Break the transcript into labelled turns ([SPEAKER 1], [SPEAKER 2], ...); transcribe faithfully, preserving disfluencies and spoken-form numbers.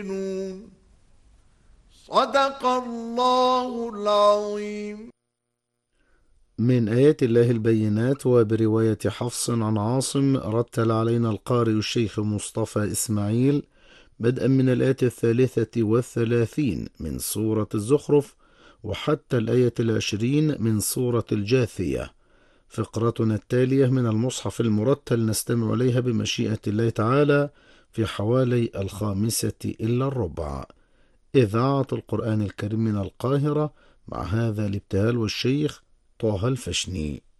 [SPEAKER 1] صدق الله العظيم.
[SPEAKER 2] من آيات الله البينات، وبرواية حفص عن عاصم، رتل علينا القارئ الشيخ مصطفى إسماعيل بدءا من الآية الثالثة والثلاثين من سورة الزخرف وحتى الآية العشرين من سورة الجاثية. فقرتنا التالية من المصحف المرتل نستمع إليها بمشيئة الله تعالى في حوالي الخامسة إلا الربع. إذاعة القرآن الكريم من القاهرة، مع هذا الابتهال والشيخ طه الفشني.